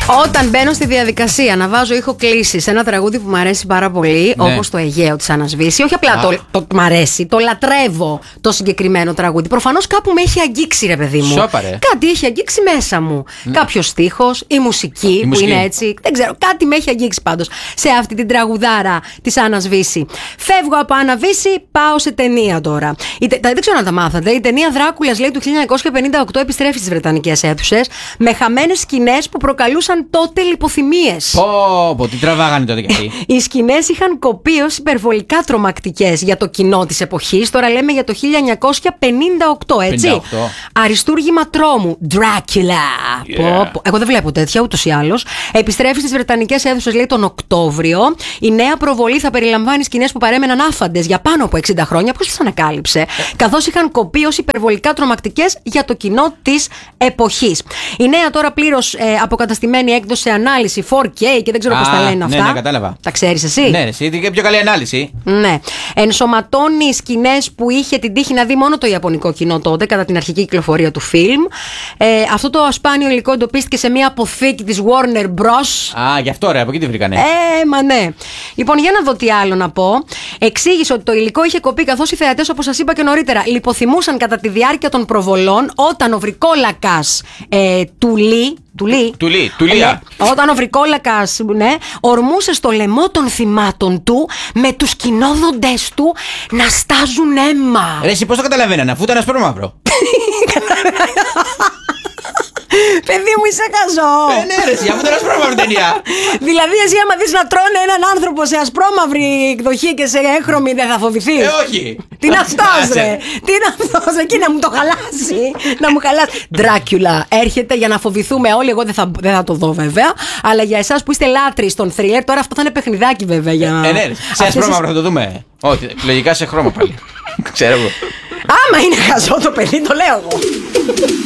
Όταν μπαίνω στη διαδικασία να βάζω ήχο κλήση σε ένα τραγούδι που μου αρέσει πάρα πολύ, ναι, όπως το Αιγαίο της Άννας Βύση, όχι απλά το μ' αρέσει, το λατρεύω το συγκεκριμένο τραγούδι. Προφανώς κάπου με έχει αγγίξει, ρε παιδί μου. Σόπαρε. Κάτι έχει αγγίξει μέσα μου. Κάποιος στίχος, η μουσική που είναι έτσι. Δεν ξέρω, κάτι με έχει αγγίξει πάντως σε αυτή την τραγουδάρα της Άννας Βύση. Φεύγω από Άννα Βύση, πάω σε ταινία τώρα. Δεν ξέρω αν τα μάθατε. Η ταινία Δράκουλας, λέει, του 1958 επιστρέφει στις βρετανικές αίθουσες με χαμένες σκηνές που προκαλούσαν τότε λιποθυμίες. Πω, τι τραβάγανε τότε κι αυτοί. Οι σκηνές είχαν κοπεί ως υπερβολικά τρομακτικές για το κοινό της εποχής. Τώρα λέμε για το 1958, έτσι. 58. Αριστούργημα τρόμου. Dracula. Εγώ δεν βλέπω τέτοια ούτως ή άλλως. Επιστρέφει στις βρετανικές αίθουσες, λέει, τον Οκτώβριο. Η νέα προβολή θα περιλαμβάνει σκηνές που παρέμεναν άφαντες για πάνω από 60 χρόνια. Ποιος τις ανακάλυψε? Καθώς είχαν κοπεί ως υπερβολικά τρομακτικές για το κοινό της εποχής. Η νέα τώρα πλήρως αποκαταστημένη έκδοση σε ανάλυση 4K και δεν ξέρω πώς τα λένε αυτά. Ναι, κατάλαβα. Τα ξέρεις εσύ? Ναι, εσύ και πιο καλή ανάλυση. Ναι. Ενσωματώνει σκηνές που είχε την τύχη να δει μόνο το ιαπωνικό κοινό τότε, κατά την αρχική κυκλοφορία του φιλμ. Αυτό το ασπάνιο υλικό εντοπίστηκε σε μια αποθήκη της Warner Bros. Γι' αυτό ρε, από εκεί τη βρήκανε. Μα ναι. Λοιπόν, για να δω τι άλλο να πω. Εξήγησε ότι το υλικό είχε κοπεί καθώς οι θεατές, όπως σας είπα και νωρίτερα, λιποθυμούσαν κατά τη διάρκεια των προβολών όταν ο βρικόλακας Τουλία. Όταν ο βρικόλακας, ναι, ορμούσε στο λαιμό των θυμάτων του με τους κοινόδοντες του να στάζουν αίμα. Ρε, εσύ πώς το καταλαβαίνανε, αφού ήταν ασπρόμαυρο? Παιδί μου, είσαι χαζό. Ναι, ρε, εσύ, αφού ήταν ασπρόμαυρη ταινία. Δηλαδή, εσύ άμα δεις να τρώνε έναν άνθρωπο σε ασπρόμαυρη εκδοχή και σε έχρωμη, δεν θα φοβηθείς? Όχι. Τι είναι αυτός, ρε? Τι είναι αυτός, εκεί να μου το χαλάσει? Να μου χαλάσει. Dracula έρχεται για να φοβηθούμε όλοι. Εγώ δεν θα το δω, βέβαια. Αλλά για εσάς που είστε λάτρεις των thriller, τώρα αυτό θα είναι παιχνιδάκι, βέβαια. Ναι, σε ασπρόμαυρο θα το δούμε. Όχι, λογικά σε χρώμα πάλι. Ξέρω εγώ. Άμα είναι χαζό το παιδί, το λέω εγώ.